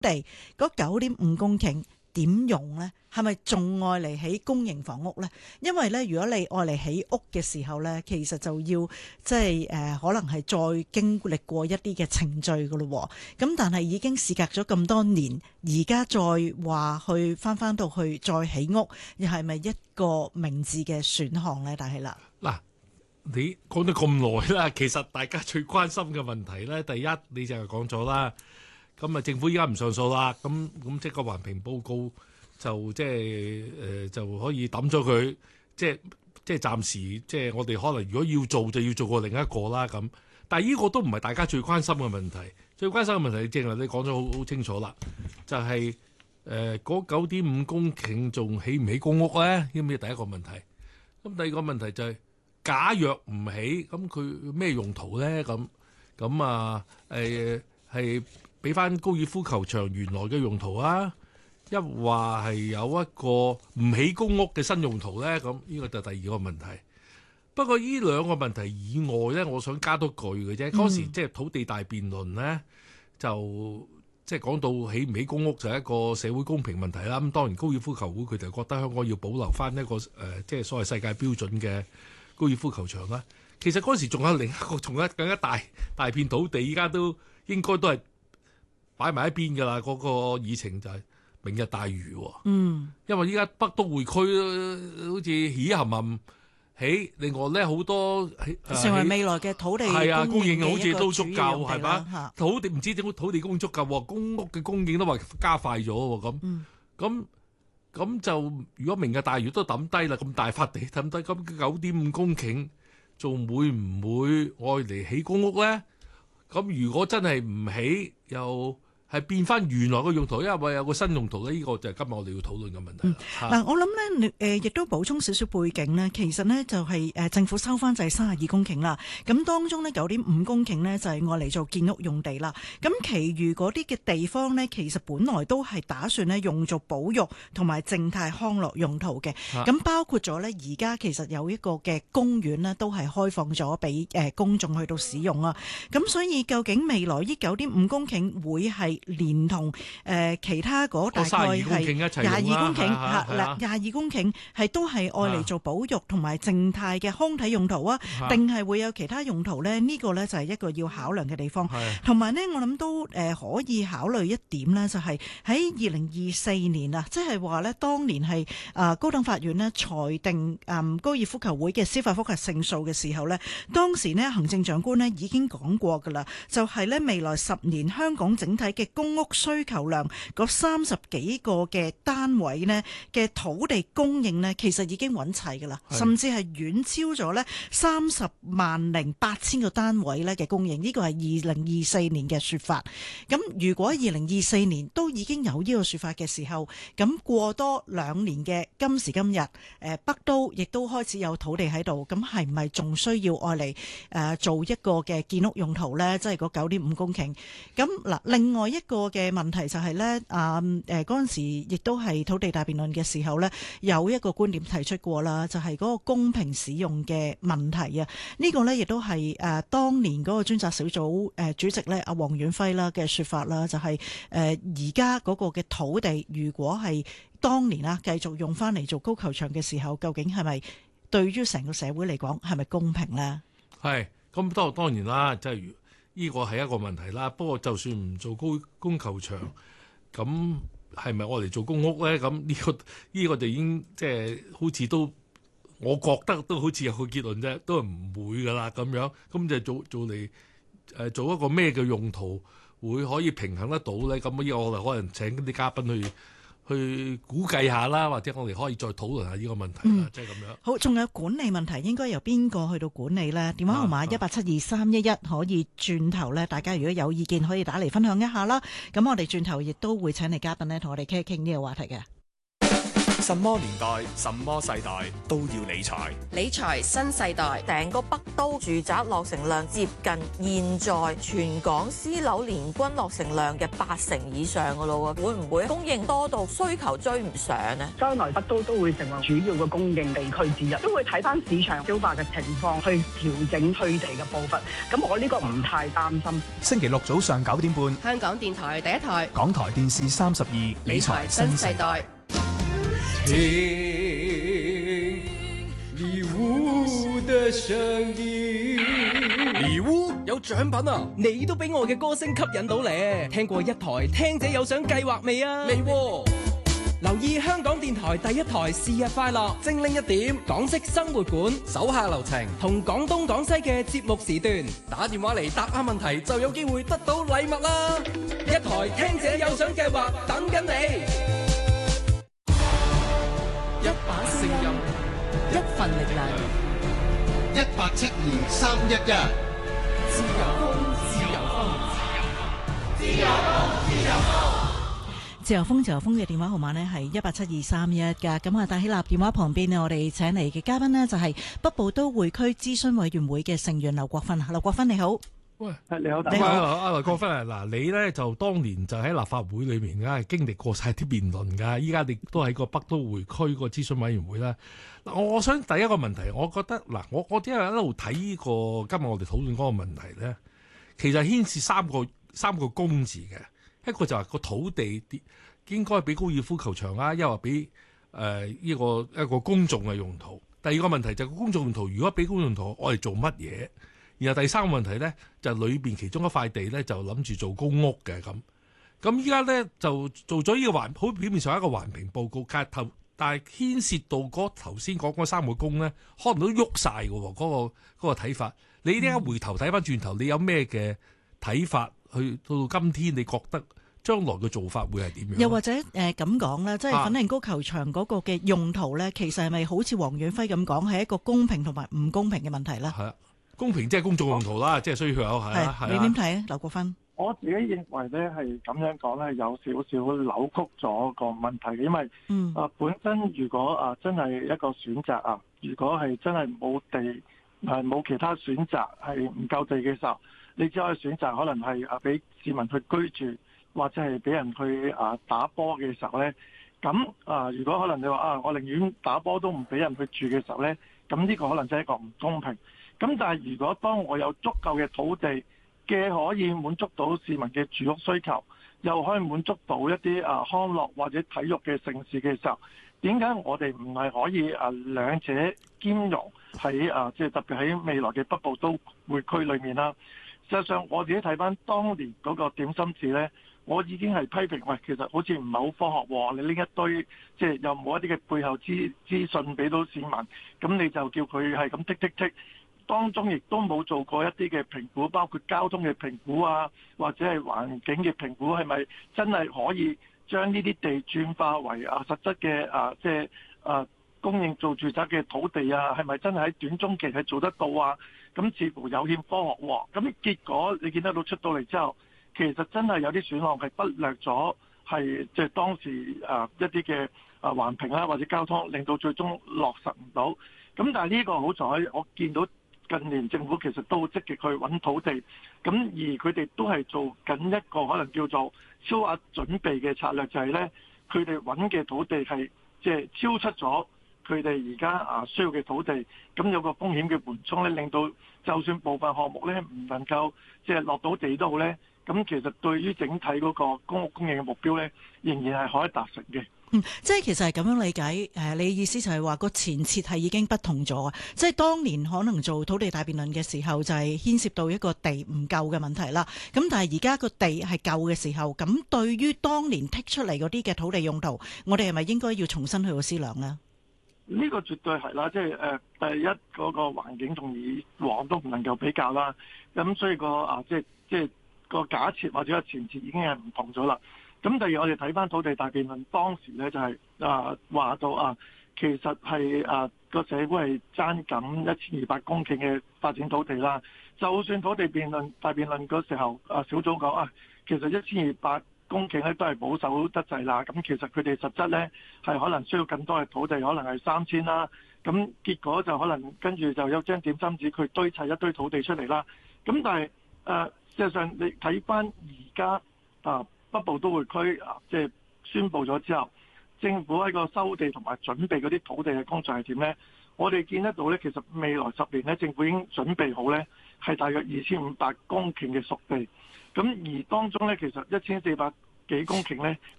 地嗰9.5公頃點用呢？係咪仲愛嚟起公營房屋呢？因為呢，如果你愛嚟起屋嘅時候呢，其實就要即係可能係再經歷過一啲嘅程序噶咯。咁但係已經事隔咗咁多年，而家再話去翻到去再起屋，又係咪一個明智嘅選項呢？但係啦， 嗱，你講咗咁耐啦，其實大家最關心嘅問題呢，第一你就係講咗啦。咁啊，政府依家唔上訴啦，咁即係個環評報告就即係就可以抌咗佢，即係暫時即係我哋可能如果要做就要做過另一個啦咁。但係呢個都唔係大家最關心嘅問題，最關心嘅問題正係你講咗好清楚啦，就係嗰9.5公頃仲起唔起公屋咧？呢個第一個問題。咁第二個問題就係、假若唔起，咁佢咩用途咧？咁啊係俾翻高爾夫球場原來嘅用途啊，一話係有一個唔起公屋嘅新用途咧，咁呢個就第二個問題。不過呢兩個問題以外咧，我想加多句嘅啫。嗰時即係土地大辯論咧，就即係講到起唔起公屋就係一個社會公平問題啦。咁當然高爾夫球會佢就覺得香港要保留翻一個即係所謂世界標準嘅高爾夫球場啦。其實嗰時仲有另一個更加大片土地，依家都應該都係擺埋一邊㗎啦，嗰個議程就係明日大嶼喎。因為依家北都會區好似起冚冚起，另外咧好多成為未來嘅土地供應好似都足夠係嘛？ 土地唔知點解土地供應足夠喎，公屋嘅供應都話加快咗喎咁就如果明日大嶼都抌低啦，咁大塊地抌低，咁9.5公頃仲會唔會愛嚟起公屋咧？咁如果真係唔起又係變翻原來個用途，因為有個新用途咧，呢個就係今日我哋要討論嘅問題啦。 嗱，我諗咧，亦都補充少少背景咧，其實呢，就係政府收翻就係32公頃啦。咁當中呢9.5公頃呢，就係愛嚟做建屋用地啦。咁其餘嗰啲嘅地方呢，其實本來都係打算呢用作保育同埋靜態康樂用途嘅。咁包括咗呢，而家其實有一個嘅公園呢，都係開放咗俾公眾去到使用啊。咁所以究竟未來呢9.5公頃會係連同其他嗰大概係22公頃22公頃係都係愛嚟做保育同埋靜態嘅康體用途啊，定係會有其他用途呢？呢個呢就係一個要考量嘅地方。同埋呢，我諗都可以考慮一點呢，就係喺2024年啊，即係話呢，當年係高等法院呢裁定高爾夫球會嘅司法覆核勝訴嘅時候呢，當時呢行政長官呢已經講過㗎啦，就係呢未來10年香港整體嘅公屋需求量嗰30幾個嘅單位呢嘅土地供應呢，其實已經穩齊㗎啦，甚至係遠超咗呢308000個單位呢嘅供應。呢個係2024年嘅說法。咁如果2024年都已經有呢個說法嘅時候，咁過多2年嘅今時今日，北都亦都開始有土地喺度，咁係唔係仲需要愛嚟做一個嘅建屋用途呢？即係嗰9.5公頃。咁嗱，另外一個嘅問題就係呢，嗰陣時亦都係土地大辯論嘅時候呢，有一個觀點提出過啦，就係嗰個公平使用嘅問題啊。呢個呢亦都係當年嗰個專責小組主席呢，阿黃遠輝啦嘅說法啦，就係而家嗰個嘅土地，如果係當年啦繼續用翻嚟做高球場嘅時候，究竟係咪對於成個社會嚟講係咪公平呢？係咁當然啦，即係呢個係一個問題啦。不過就算唔做公球場，咁係咪我哋做公屋咧？咁呢個就已經即係好似都，我覺得都好似有個結論啫，都係唔會噶啦咁樣。咁就做嚟做一個咩嘅用途會可以平衡得到咧？咁呢個我哋可能請啲嘉賓去估計下啦，或者我哋可以再討論下呢個問題啦，即係咁樣。 好，仲有管理問題應該由邊個去到管理呢？電話號碼1872311可以轉頭呢，大家如果有意見可以打嚟分享一下啦。咁我哋轉頭亦都會請嚟嘉賓呢，同我哋傾一傾呢個話題嘅。 什麼年代、什麼世代都要理財。 理財新世代， 成個北都住宅落成量接近現在全港私樓年均落成量嘅80%以上噶咯喎，會唔會供應多到需求追唔上呢？ 將來北都會成為主要嘅供應地區之一，都會睇翻市場消化嘅情況去調整推地嘅步伐。咁我呢個唔太擔心。 星期六早上9點半， 香港電台第一台， 港台電視32，理財新世代。 聽禮物的聲音， 禮物有獎品啊！ 你都俾我嘅歌聲吸引到咧。聽過一台聽者有獎計劃未啊？ 未喎。 留意香港電台第一台是日快樂，精靈一點，港式生活館， 手下留情， 同廣東廣西嘅節目時段， 打電話嚟答啱問題就有機會得到禮物啦！ 一台聽者有獎計劃等緊你。 一把聲音， 一份力量 ，1872311， 自由風，自由風， 自由風，自由風。 自由風嘅電話號碼呢係1872311㗎。咁啊，戴希立電話旁邊呢，我哋請嚟嘅嘉賓呢就係北部都會區諮詢委員會嘅成員劉國勳。劉國勳你好。 喂， 你好， 你好，阿劉國勳啊，嗱，你咧就當年就喺立法會裏面，梗係經歷過晒啲辯論㗎。依家你都喺個北都會區個諮詢委員會啦。嗱，我想第一個問題，我覺得嗱，我點解一路睇呢個今日我哋討論嗰個問題咧？其實牽涉三個公字嘅，一個就係個土地應該俾高爾夫球場啊，抑或俾一個公眾嘅用途。第二個問題就係個公眾用途，如果俾公眾用途，我哋做乜嘢？然後第三個問題咧，就裏邊其中一塊地咧，就諗住做公屋嘅咁。咁依家咧就做咗呢個好表面上一個環評報告，但係牽涉到頭先講嗰三個公咧，可能都喐晒嘅喎，嗰個睇法。你依家回頭睇翻轉頭，你有咩嘅睇法？去到今天，你覺得將來嘅做法會係點樣？ 又或者咁講啦，即係粉嶺高球場嗰個嘅用途咧，其實係咪好似黃遠輝咁講，係一個公平同埋唔公平嘅問題咧？ 係啊。公平即係公眾用途啦，即係需要有係。 你點睇啊，劉國勳？ 我自己認為咧係咁樣講咧，有少少扭曲咗個問題，因為本身如果真係一個選擇啊，如果係真係冇地冇其他選擇係唔夠地嘅時候，你只可以選擇可能係俾市民去居住，或者係俾人去打波嘅時候咧，咁如果可能你話我寧願打波都唔俾人去住嘅時候咧，咁呢個可能真係一個唔公平。咁但係如果當我有足夠嘅土地嘅可以滿足到市民嘅住屋需求，又可以滿足到一啲康樂或者體育嘅盛事嘅時候，點解我哋唔係可以兩者兼容喺即係特別喺未來嘅北部都會區裏面啦？事實上我自己睇翻當年嗰個點心紙呢，我已經係批評，喂，其實好似唔係好科學喎，你拎一堆即係又冇一啲嘅背後資訊俾到市民，咁你就叫佢係咁剔。當中亦都冇做過一啲嘅評估，包括交通嘅評估啊，或者係環境嘅評估，係咪真係可以將呢啲地轉化為實質嘅即係供應做住宅嘅土地啊？係咪真係喺短中期係做得到啊？咁似乎有欠科學喎。咁結果你見得到出到嚟之後，其實真係有啲選項係忽略咗，係即係當時一啲嘅環評啦或者交通，令到最終落實唔到。咁但係呢個好彩，我見到近年政府其實都好積極去揾土地，咁而佢哋都係做緊一個可能叫做超額準備嘅策略，就係呢，佢哋揾嘅土地係即係超出咗佢哋而家需要嘅土地，咁有個風險嘅緩衝呢，令到就算部分項目呢唔能夠即係落到地都好呢，咁其實對於整體嗰個公屋供應嘅目標呢，仍然係可以達成嘅。 即係其實係咁樣理解，你意思就係話個前設係已經不同咗啊！即係當年可能做土地大辯論嘅時候，就係牽涉到一個地唔夠嘅問題啦。咁但係而家個地係夠嘅時候，咁對於當年剔出嚟嗰啲嘅土地用途，我哋係咪應該要重新去到思量呢？ 呢個絕對係啦，即係第一嗰個環境同以往都唔能夠比較啦。咁所以即係個假設或者個前設已經係唔同咗啦。咁第二，我哋睇翻土地大辯論當時咧，就係話到其實係個社會係爭緊1200公頃嘅發展土地啦。就算土地大辯論嗰時候小組講其實1200 公頃咧都係保守得滯啦。咁其實佢哋實質咧係可能需要更多嘅土地，可能係3000啦。咁結果就可能跟住就有張點心紙，佢堆砌一堆土地出嚟啦。咁但係事實上你睇翻而家北部都會區即係宣布咗之後，政府喺個收地同埋準備嗰啲土地嘅工作係點呢？我哋見得到呢，其實未來10年呢，政府已經準備好呢係大約2500公頃嘅熟地。咁而當中呢，其實1400幾公頃呢，